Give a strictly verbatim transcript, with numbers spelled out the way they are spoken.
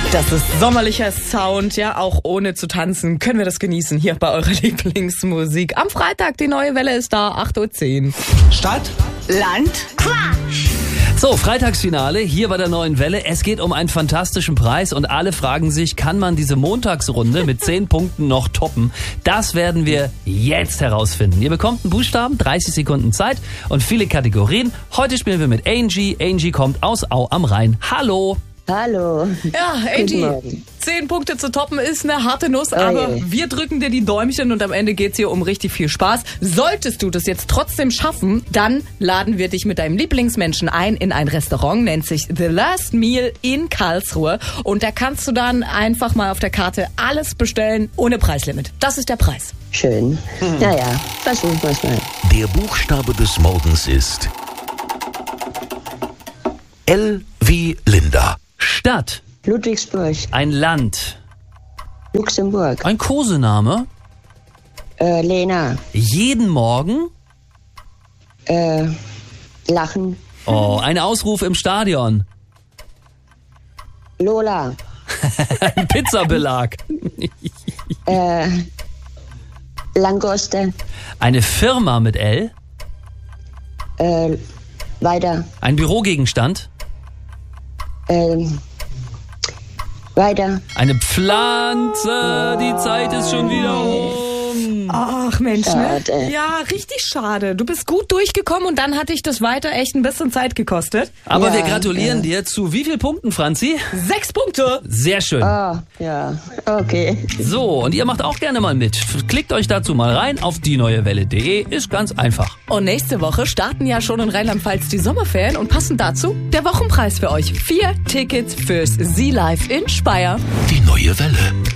Das ist sommerlicher Sound, ja, auch ohne zu tanzen können wir das genießen hier bei eurer Lieblingsmusik. Am Freitag, die neue Welle ist da, acht Uhr zehn. Stadt, Land, Quatsch! So, Freitagsfinale hier bei der neuen Welle. Es geht um einen fantastischen Preis und alle fragen sich, kann man diese Montagsrunde mit zehn Punkten noch toppen? Das werden wir jetzt herausfinden. Ihr bekommt einen Buchstaben, dreißig Sekunden Zeit und viele Kategorien. Heute spielen wir mit Angie. Angie kommt aus Au am Rhein. Hallo! Hallo. Ja, Angie, zehn Punkte zu toppen ist eine harte Nuss, aber je. wir drücken dir die Däumchen und am Ende geht's hier um richtig viel Spaß. Solltest du das jetzt trotzdem schaffen, dann laden wir dich mit deinem Lieblingsmenschen ein in ein Restaurant, nennt sich The Last Meal in Karlsruhe und da kannst du dann einfach mal auf der Karte alles bestellen ohne Preislimit. Das ist der Preis. Schön. Naja, versuchen wir es mal. der Buchstabe des Morgens ist L wie Linda. Stadt, Ludwigsburg, ein Land, Luxemburg, ein Kosename, äh, Lena, jeden Morgen, äh, Lachen, oh, ein Ausruf im Stadion, Lola, ein Pizzabelag, äh, Langoste, eine Firma mit L, äh, weiter, ein Bürogegenstand, ähm, weiter, eine Pflanze, die Zeit ist schon wieder um. Ach Mensch, ne? Schade. Ja, richtig schade. Du bist gut durchgekommen und dann hat dich das weiter echt ein bisschen Zeit gekostet. Aber Ja, wir gratulieren ja. dir zu wie viel Punkten, Franzi? Sechs Punkte. Sehr schön. ah, ja, okay. So, und ihr macht auch gerne mal mit. Klickt euch dazu mal rein auf die neue welle punkt de. Ist ganz einfach. Und nächste Woche starten ja schon in Rheinland-Pfalz die Sommerferien und passend dazu der Wochenpreis für euch. Vier Tickets fürs Sea Life in Speyer. Die neue Welle.